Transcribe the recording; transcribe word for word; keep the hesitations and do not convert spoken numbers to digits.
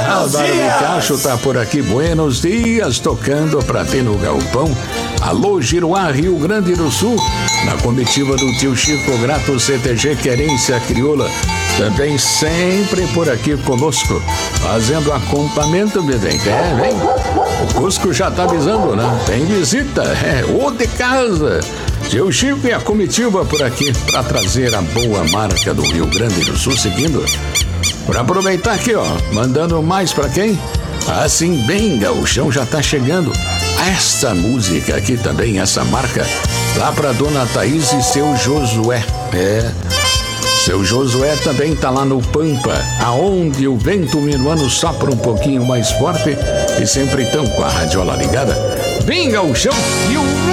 Álvaro Cacho tá por aqui, buenos dias, tocando pra ter no galpão. Alô, Giruá, Rio Grande do Sul, na comitiva do tio Chico Grato, C T G Querência Crioula, também sempre por aqui conosco, fazendo acampamento, bebê. É, vem. O Cusco já tá avisando, né? Tem visita, é, ou de casa. Tio Chico e a comitiva por aqui para trazer a boa marca do Rio Grande do Sul, seguindo. Por aproveitar aqui, ó, mandando mais pra quem? Assim bem, o chão já tá chegando. Esta música aqui também, essa marca, lá pra dona Thaís e seu Josué. É, seu Josué também tá lá no Pampa, aonde o vento minuano sopra um pouquinho mais forte e sempre tão com a radiola ligada. Bem, o chão e o